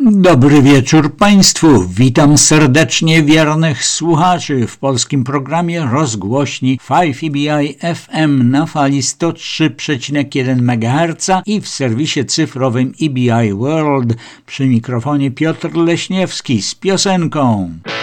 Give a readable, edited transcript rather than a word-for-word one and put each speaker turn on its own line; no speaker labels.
Dobry wieczór Państwu. Witam serdecznie wiernych słuchaczy w polskim programie rozgłośni 5EBI FM na fali 103,1 MHz i w serwisie cyfrowym EBI World. Przy mikrofonie Piotr Leśniewski z piosenką.